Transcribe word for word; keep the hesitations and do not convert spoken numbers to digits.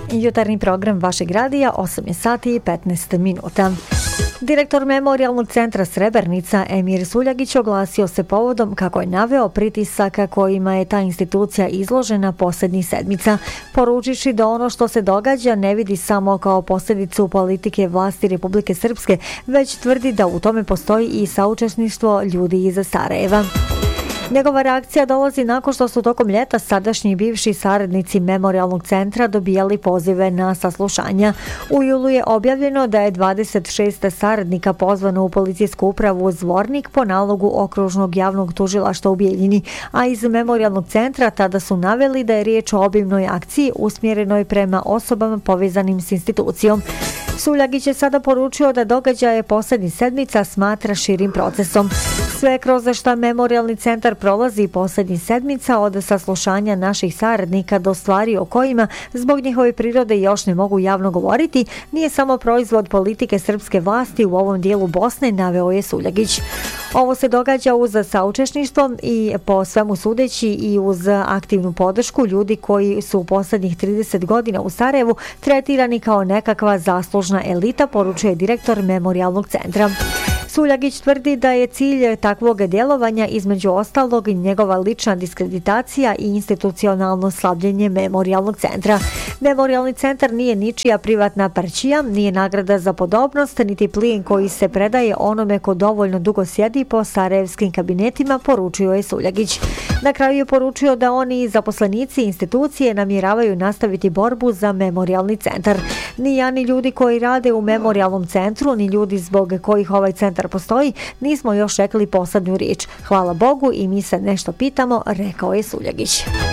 Jutarnji program vašeg radija, osam je sati i petnaest minuta. Direktor Memorijalnog centra Srebrenica Emir Suljagić oglasio se povodom kako je naveo pritisaka kojima je ta institucija izložena posljednjih sedmica, poručiši da ono što se događa ne vidi samo kao posljedicu politike vlasti Republike Srpske, već tvrdi da u tome postoji i saučesništvo ljudi iz Sarajeva. Njegova reakcija dolazi nakon što su tokom ljeta sadašnji i bivši saradnici Memorijalnog centra dobijali pozive na saslušanja. U julu je objavljeno da je dvadeset šest saradnika pozvano u policijsku upravu Zvornik po nalogu okružnog javnog tužilaštva u Bijeljini, a iz Memorijalnog centra tada su naveli da je riječ o obimnoj akciji usmjerenoj prema osobama povezanim s institucijom. Suljagić je sada poručio da događaje posljednjih sedmica smatra širim procesom. Sve kroz šta Memorijalni centar prolazi posljednjih sedmica od saslušanja naših saradnika do stvari o kojima zbog njihove prirode još ne mogu javno govoriti, nije samo proizvod politike srpske vlasti u ovom dijelu Bosne, naveo je Suljagić. Ovo se događa uz saučesništvo i po svemu sudeći i uz aktivnu podršku ljudi koji su u posljednjih trideset godina u Sarajevu tretirani kao nekakva zaslužna elita, poručuje direktor Memorijalnog centra. Suljagić tvrdi da je cilj takvog djelovanja između ostalog njegova lična diskreditacija i institucionalno slabljenje Memorijalnog centra. Memorijalni centar nije ničija privatna parčija, nije nagrada za podobnost, niti plijen koji se predaje onome ko dovoljno dugo sjedi po sarajevskim kabinetima, poručio je Suljagić. Na kraju je poručio da oni zaposlenici institucije namjeravaju nastaviti borbu za Memorijalni centar. Ni ja ni ljudi koji rade u Memorijalnom centru, ni ljudi zbog kojih ovaj centar postoji, nismo još rekli poslednju riječ. Hvala Bogu i mi se nešto pitamo, rekao je Suljagić.